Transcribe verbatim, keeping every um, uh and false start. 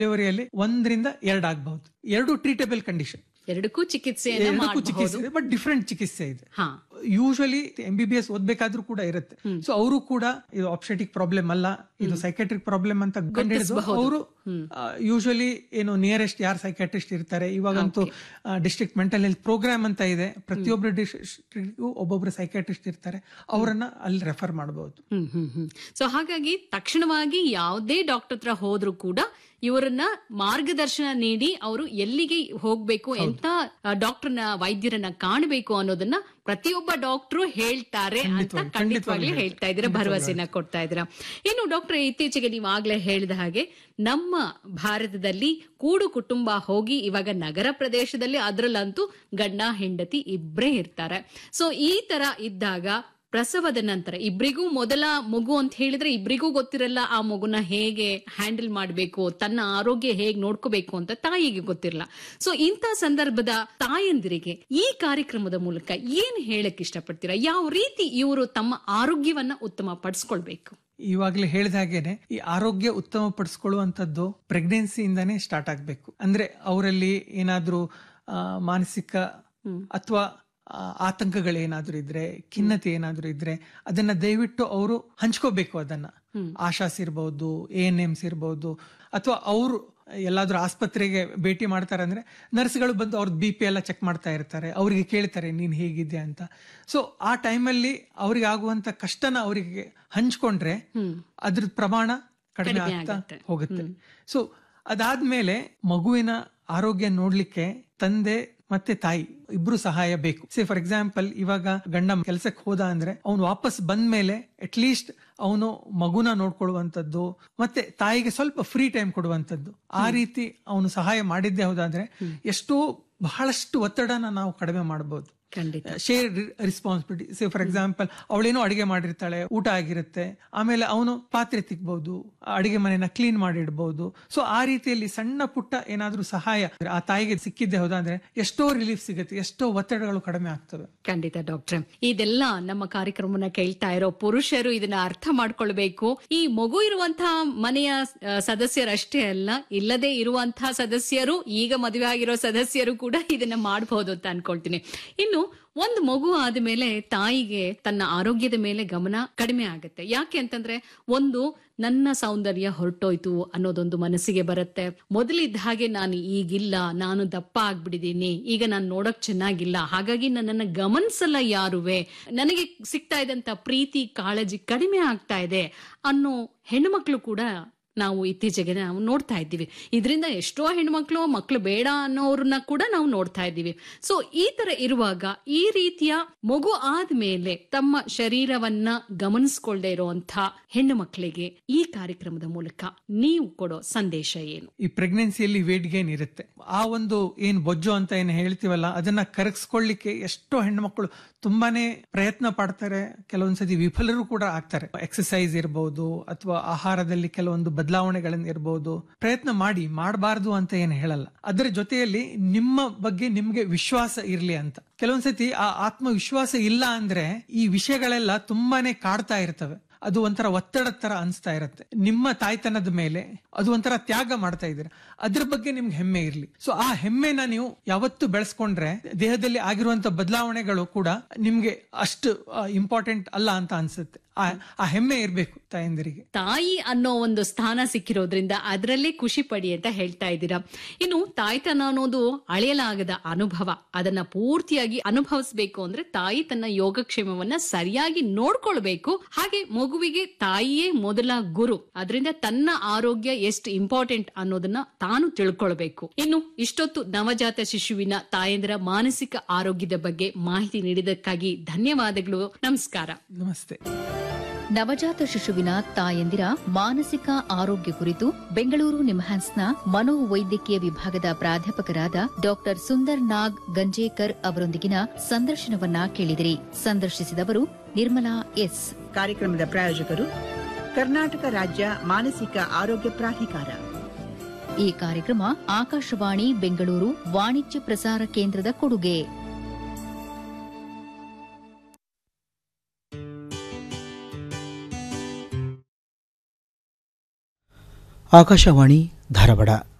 ಡೆಲಿವರಿಯಲ್ಲಿ ಒಂದರಿಂದ ಎರಡು ಆಗಬಹುದು. ಎರಡು ಟ್ರೀಟೇಬಲ್ ಕಂಡೀಷನ್, ಎರಡಕ್ಕೂ ಚಿಕಿತ್ಸೆ ಚಿಕಿತ್ಸೆ ಬಟ್ ಡಿಫ್ರೆಂಟ್ ಚಿಕಿತ್ಸೆ ಇದೆ. Usually M B B S ಓದ್ಬೇಕಾದ್ರೂ ಕೂಡ ಇರುತ್ತೆ. ಸೊ ಅವರು ಕೂಡ ಇದು ಆಪ್ಷೆಟಿಕ್ ಪ್ರಾಬ್ಲಮ್ ಅಲ್ಲ, ಇದು ಸೈಕ್ಯಾಟ್ರಿಕ್ ಪ್ರಾಬ್ಲಮ್ ಅಂತ ಕಂಡಿಡಿದು ಅವರು ಯೂಶಲಿ ಏನು ನಿಯರೆಸ್ಟ್ ಯಾರು ಸೈಕ್ಯಾಟ್ರಿಸ್ಟ್ ಇರ್ತಾರೆ, ಇವಾಗಂತೂ ಡಿಸ್ಟ್ರಿಕ್ಟ್ ಮೆಂಟಲ್ ಹೆಲ್ತ್ ಪ್ರೋಗ್ರಾಮ್ ಅಂತ ಇದೆ, ಪ್ರತಿಯೊಬ್ಬರು ಡಿಸ್ಟ್ರಿಕ್ಟ್ ಒಬ್ಬೊಬ್ರು ಸೈಕ್ಯಾಟ್ರಿಸ್ಟ್ ಇರ್ತಾರೆ, ಅವರನ್ನ ಅಲ್ಲಿ ರೆಫರ್ ಮಾಡಬಹುದು. ಸೊ ಹಾಗಾಗಿ ತಕ್ಷಣವಾಗಿ ಯಾವುದೇ ಡಾಕ್ಟರ್ ಹತ್ರ ಹೋದ್ರು ಕೂಡ ಇವರನ್ನ ಮಾರ್ಗದರ್ಶನ ನೀಡಿ ಅವರು ಎಲ್ಲಿಗೆ ಹೋಗ್ಬೇಕು, ಎಂತ ಡಾಕ್ಟರ್ನ ವೈದ್ಯರನ್ನ ಕಾಣಬೇಕು ಅನ್ನೋದನ್ನ ಪ್ರತಿಯೊಬ್ಬ ಡಾಕ್ಟರು ಹೇಳ್ತಾರೆ ಅಂತ ಖಂಡಿತವಾಗ್ಲೂ ಹೇಳ್ತಾ ಇದ್ದೀರಾ, ಭರವಸೆನ ಕೊಡ್ತಾ ಇದ್ದೀರಾ. ಇನ್ನು ಡಾಕ್ಟರ್, ಇತ್ತೀಚೆಗೆ ನೀವು ಆಗ್ಲೇ ಹೇಳಿದ ಹಾಗೆ ನಮ್ಮ ಭಾರತದಲ್ಲಿ ಕೂಡು ಕುಟುಂಬ ಹೋಗಿ ಇವಾಗ ನಗರ ಪ್ರದೇಶದಲ್ಲಿ ಅದರಲ್ಲಂತೂ ಗಂಡ ಹೆಂಡತಿ ಇಬ್ಬರೇ ಇರ್ತಾರೆ. ಸೊ ಈ ತರ ಇದ್ದಾಗ ಪ್ರಸವದ ನಂತರ ಇಬ್ರಿಗೂ ಮೊದಲ ಮಗು ಅಂತ ಹೇಳಿದ್ರೆ ಇಬ್ರಿಗೂ ಗೊತ್ತಿರಲ್ಲ ಆ ಮಗುನ ಹೇಗೆ ಹ್ಯಾಂಡಲ್ ಮಾಡಬೇಕು, ತನ್ನ ಆರೋಗ್ಯ ಹೇಗೆ ನೋಡ್ಕೋಬೇಕು ಅಂತ ತಾಯಿಗೆ ಗೊತ್ತಿರಲ್ಲ. ಸೊ ಇಂಥ ಸಂದರ್ಭದ ತಾಯಂದಿರಿಗೆ ಈ ಕಾರ್ಯಕ್ರಮದ ಮೂಲಕ ಏನ್ ಹೇಳಕ್ ಇಷ್ಟಪಡ್ತೀರಾ? ಯಾವ ರೀತಿ ಇವರು ತಮ್ಮ ಆರೋಗ್ಯವನ್ನ ಉತ್ತಮ ಪಡಿಸ್ಕೊಳ್ಬೇಕು? ಇವಾಗ್ಲೇ ಹೇಳಿದ ಹಾಗೇನೆ ಈ ಆರೋಗ್ಯ ಉತ್ತಮ ಪಡಿಸ್ಕೊಳ್ಳುವಂತದ್ದು ಪ್ರೆಗ್ನೆನ್ಸಿಯಿಂದಾನೇ ಸ್ಟಾರ್ಟ್ ಆಗ್ಬೇಕು. ಅಂದ್ರೆ ಅವರಲ್ಲಿ ಏನಾದ್ರೂ ಮಾನಸಿಕ ಅಥವಾ ಆತಂಕಗಳೇನಾದ್ರೂ ಇದ್ರೆ, ಖಿನ್ನತೆ ಏನಾದ್ರೂ ಇದ್ರೆ ಅದನ್ನ ದಯವಿಟ್ಟು ಅವರು ಹಂಚ್ಕೋಬೇಕು. ಅದನ್ನ ಆಶಾಸ್ ಇರ್ಬಹುದು, ಎ ಎನ್ ಎಮ್ಸ್ ಇರ್ಬಹುದು, ಅಥವಾ ಅವರು ಎಲ್ಲಾದ್ರೂ ಆಸ್ಪತ್ರೆಗೆ ಭೇಟಿ ಮಾಡ್ತಾರೆ ಅಂದ್ರೆ ನರ್ಸ್ಗಳು ಬಂದು ಅವ್ರದ್ದು ಬಿ ಪಿ ಎಲ್ಲ ಚೆಕ್ ಮಾಡ್ತಾ ಇರ್ತಾರೆ, ಅವರಿಗೆ ಕೇಳ್ತಾರೆ ನೀನ್ ಹೇಗಿದ್ಯಾ ಅಂತ. ಸೊ ಆ ಟೈಮಲ್ಲಿ ಅವ್ರಿಗೆ ಆಗುವಂತ ಕಷ್ಟನ ಅವರಿಗೆ ಹಂಚ್ಕೊಂಡ್ರೆ ಅದ್ರ ಪ್ರಮಾಣ ಕಡಿಮೆ ಆಗ್ತಾ ಹೋಗುತ್ತೆ. ಸೊ ಅದಾದ್ಮೇಲೆ ಮಗುವಿನ ಆರೋಗ್ಯ ನೋಡ್ಲಿಕ್ಕೆ ತಂದೆ ಮತ್ತೆ ತಾಯಿ ಇಬ್ರು ಸಹಾಯ ಬೇಕು. ಸೇ ಫಾರ್ ಎಕ್ಸಾಂಪಲ್, ಇವಾಗ ಗಂಡ ಕೆಲ್ಸಕ್ಕೆ ಹೋದ ಅಂದ್ರೆ ಅವ್ನು ವಾಪಸ್ ಬಂದ ಮೇಲೆ ಅಟ್ ಲೀಸ್ಟ್ ಅವನು ಮಗುನ ನೋಡ್ಕೊಳ್ಳುವಂತದ್ದು ಮತ್ತೆ ತಾಯಿಗೆ ಸ್ವಲ್ಪ ಫ್ರೀ ಟೈಮ್ ಕೊಡುವಂತದ್ದು, ಆ ರೀತಿ ಅವನು ಸಹಾಯ ಮಾಡಿದ್ದೇ ಹೌದಾದ್ರೆ ಎಷ್ಟೋ ಬಹಳಷ್ಟು ಒತ್ತಡನ ನಾವು ಕಡಿಮೆ ಮಾಡಬಹುದು. Share responsibility. Say for example, ಅವಳೇನೋ ಅಡಿಗೆ ಮಾಡಿರ್ತಾಳೆ, ಊಟ ಆಗಿರುತ್ತೆ, ಆಮೇಲೆ ಅವನು ಪಾತ್ರೆ ತಿಕ್ಬಹುದು, ಅಡಿಗೆ ಮನೆನ ಕ್ಲೀನ್ ಮಾಡಿಡ್ಬಹುದು. ಸೊ ಆ ರೀತಿಯಲ್ಲಿ ಸಣ್ಣ ಪುಟ್ಟ ಏನಾದ್ರೂ ಸಹಾಯ ಆ ತಾಯಿಗೆ ಸಿಕ್ಕಿದ್ದೆ ಹೌದಾದ್ರೆ ಎಷ್ಟೋ ರಿಲೀಫ್ ಸಿಗುತ್ತೆ, ಎಷ್ಟೋ ಒತ್ತಡಗಳು ಕಡಿಮೆ ಆಗ್ತವೆ. ಖಂಡಿತ ಡಾಕ್ಟ್ರೆ, ಇದೆಲ್ಲ ನಮ್ಮ ಕಾರ್ಯಕ್ರಮನ ಕೇಳ್ತಾ ಇರೋ ಪುರುಷರು ಇದನ್ನ ಅರ್ಥ ಮಾಡ್ಕೊಳ್ಬೇಕು. ಈ ಮಗು ಇರುವಂತಹ ಮನೆಯ ಸದಸ್ಯರಷ್ಟೇ ಅಲ್ಲ, ಇಲ್ಲದೆ ಇರುವಂತಹ ಸದಸ್ಯರು, ಈಗ ಮದುವೆ ಆಗಿರೋ ಸದಸ್ಯರು ಕೂಡ ಇದನ್ನ ಮಾಡಬಹುದು ಅಂತ ಅನ್ಕೊಳ್ತೀನಿ. ಇನ್ನು ಒಂದು ಮಗು ಆದ್ಮೇಲೆ ತಾಯಿಗೆ ತನ್ನ ಆರೋಗ್ಯದ ಮೇಲೆ ಗಮನ ಕಡಿಮೆ ಆಗುತ್ತೆ. ಯಾಕೆ ಅಂತಂದ್ರೆ, ಒಂದು ನನ್ನ ಸೌಂದರ್ಯ ಹೊರಟೋಯ್ತು ಅನ್ನೋದೊಂದು ಮನಸ್ಸಿಗೆ ಬರುತ್ತೆ. ಮೊದಲಿದ್ದ ಹಾಗೆ ನಾನು ಈಗಿಲ್ಲ, ನಾನು ದಪ್ಪ ಆಗ್ಬಿಟ್ಟಿದೀನಿ, ಈಗ ನಾನು ನೋಡಕ್ ಚೆನ್ನಾಗಿಲ್ಲ, ಹಾಗಾಗಿ ನನ್ನನ್ನ ಗಮನಿಸಲ್ಲ ಯಾರುವೆ, ನನಗೆ ಸಿಗ್ತಾ ಇದ್ದಂತ ಪ್ರೀತಿ ಕಾಳಜಿ ಕಡಿಮೆ ಆಗ್ತಾ ಇದೆ ಅನ್ನೋ ಹೆಣ್ಮಕ್ಳು ಕೂಡ ನಾವು ಇತ್ತೀಚೆಗೆ ನಾವು ನೋಡ್ತಾ ಇದ್ದೀವಿ. ಇದರಿಂದ ಎಷ್ಟೋ ಹೆಣ್ಮಕ್ಳು ಮಕ್ಳು ಬೇಡ ಅನ್ನೋರನ್ನ ಕೂಡ ನಾವು ನೋಡ್ತಾ ಇದ್ದೀವಿ. ಸೊ ಈ ತರ ಇರುವಾಗ ಈ ರೀತಿಯ ಮಗು ಆದ್ಮೇಲೆ ತಮ್ಮ ಶರೀರವನ್ನ ಗಮನಿಸ್ಕೊಳ್ದೆ ಇರುವಂತ ಹೆಣ್ಣು ಮಕ್ಕಳಿಗೆ ಈ ಕಾರ್ಯಕ್ರಮದ ಮೂಲಕ ನೀವು ಕೊಡೋ ಸಂದೇಶ ಏನು? ಈ ಪ್ರೆಗ್ನೆನ್ಸಿಯಲ್ಲಿ ವೇಟ್ ಗೇನ್ ಇರುತ್ತೆ, ಆ ಒಂದು ಏನ್ ಬೊಜ್ಜು ಅಂತ ಏನ್ ಹೇಳ್ತೀವಲ್ಲ ಅದನ್ನ ಕರಗಿಸ್ಕೊಳ್ಳಿಕ್ಕೆ ಎಷ್ಟೋ ಹೆಣ್ಣು ಮಕ್ಕಳು ತುಂಬಾನೇ ಪ್ರಯತ್ನ ಪಡ್ತಾರೆ, ಕೆಲವೊಂದ್ಸತಿ ವಿಫಲರು ಕೂಡ ಆಗ್ತಾರೆ. ಎಕ್ಸಸೈಸ್ ಇರಬಹುದು ಅಥವಾ ಆಹಾರದಲ್ಲಿ ಕೆಲವೊಂದು ಬದಲಾವಣೆಗಳನ್ನ ಇರಬಹುದು, ಪ್ರಯತ್ನ ಮಾಡಿ, ಮಾಡಬಾರ್ದು ಅಂತ ಏನು ಹೇಳಲ್ಲ. ಅದರ ಜೊತೆಯಲ್ಲಿ ನಿಮ್ಮ ಬಗ್ಗೆ ನಿಮ್ಗೆ ವಿಶ್ವಾಸ ಇರ್ಲಿ ಅಂತ. ಕೆಲವೊಂದ್ಸತಿ ಆ ಆತ್ಮವಿಶ್ವಾಸ ಇಲ್ಲ ಅಂದ್ರೆ ಈ ವಿಷಯಗಳೆಲ್ಲ ತುಂಬಾನೇ ಕಾಡ್ತಾ ಇರ್ತವೆ, ಅದು ಒಂಥರ ಒತ್ತಡದ ತರ ಅನ್ಸ್ತಾ ಇರುತ್ತೆ. ನಿಮ್ಮ ತಾಯ್ತನದ ಮೇಲೆ ಅದು ಒಂಥರ ತ್ಯಾಗ ಮಾಡ್ತಾ ಇದ್ದೀರಾ, ಅದ್ರ ಬಗ್ಗೆ ನಿಮ್ಗೆ ಹೆಮ್ಮೆ ಇರ್ಲಿ. ಸೊ ಆ ಹೆಮ್ಮೆನ ನೀವು ಯಾವತ್ತು ಬೆಳೆಸ್ಕೊಂಡ್ರೆ ದೇಹದಲ್ಲಿ ಆಗಿರುವಂತ ಬದಲಾವಣೆಗಳು ಕೂಡ ನಿಮ್ಗೆ ಅಷ್ಟು ಇಂಪಾರ್ಟೆಂಟ್ ಅಲ್ಲ ಅಂತ ಅನ್ಸುತ್ತೆ. ಆ ಹೆಮ್ಮೆ ಇರ್ಬೇಕು ತಾಯಂದಿರಿಗೆ. ತಾಯಿ ಅನ್ನೋ ಒಂದು ಸ್ಥಾನ ಸಿಕ್ಕಿರೋದ್ರಿಂದ ಅದರಲ್ಲೇ ಖುಷಿ ಪಡಿ ಅಂತ ಹೇಳ್ತಾ ಇದ್ದೀರಾ. ಇನ್ನು ತಾಯ್ತನ ಅನ್ನೋದು ಅಳೆಯಲಾಗದ ಅನುಭವ, ಅದನ್ನ ಪೂರ್ತಿಯಾಗಿ ಅನುಭವಿಸಬೇಕು ಅಂದ್ರೆ ತಾಯಿ ತನ್ನ ಯೋಗಕ್ಷೇಮವನ್ನ ಸರಿಯಾಗಿ ನೋಡ್ಕೊಳ್ಬೇಕು. ಹಾಗೆ ಮಗುವಿಗೆ ತಾಯಿಯೇ ಮೊದಲ ಗುರು, ಅದರಿಂದ ತನ್ನ ಆರೋಗ್ಯ ಎಷ್ಟು ಇಂಪಾರ್ಟೆಂಟ್ ಅನ್ನೋದನ್ನ ತಾನು ತಿಳ್ಕೊಳ್ಬೇಕು. ಇನ್ನು ಇಷ್ಟೊತ್ತು ನವಜಾತ ಶಿಶುವಿನ ತಾಯಂದಿರ ಮಾನಸಿಕ ಆರೋಗ್ಯದ ಬಗ್ಗೆ ಮಾಹಿತಿ ನೀಡಿದ್ದಕ್ಕಾಗಿ ಧನ್ಯವಾದಗಳು. ನಮಸ್ಕಾರ. ನಮಸ್ತೆ. ನವಜಾತ ಶಿಶುವಿನ ತಾಯಂದಿರ ಮಾನಸಿಕ ಆರೋಗ್ಯ ಕುರಿತು ಬೆಂಗಳೂರು ನಿಮ್ಹಾನ್ಸ್ನ ಮನೋವೈದ್ಯಕೀಯ ವಿಭಾಗದ ಪ್ರಾಧ್ಯಾಪಕರಾದ ಡಾಕ್ಟರ್ ಸುಂದರ್ ನಾಗ್ ಗಂಜೇಕರ್ ಅವರೊಂದಿಗಿನ ಸಂದರ್ಶನವನ್ನ ಕೇಳಿದಿರಿ. ಸಂದರ್ಶಿಸಿದವರು ನಿರ್ಮಲಾ ಎಸ್. ಕಾರ್ಯಕ್ರಮದ ಪ್ರಾಯೋಜಕರು ಕರ್ನಾಟಕ ರಾಜ್ಯ ಮಾನಸಿಕ ಆರೋಗ್ಯ ಪ್ರಾಧಿಕಾರ. ಈ ಕಾರ್ಯಕ್ರಮ ಆಕಾಶವಾಣಿ ಬೆಂಗಳೂರು ವಾಣಿಜ್ಯ ಪ್ರಸಾರ ಕೇಂದ್ರದ ಕೊಡುಗೆ. ಆಕಾಶವಾಣಿ ಧಾರವಾಡ.